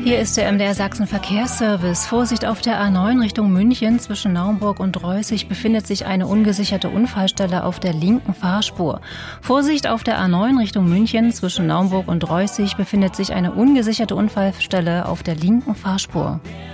Hier ist der MDR Sachsen Verkehrsservice. Vorsicht auf der A9 Richtung München. Zwischen Naumburg und Reußig befindet sich eine ungesicherte Unfallstelle auf der linken Fahrspur. Vorsicht auf der A9 Richtung München. Zwischen Naumburg und Reußig befindet sich eine ungesicherte Unfallstelle auf der linken Fahrspur.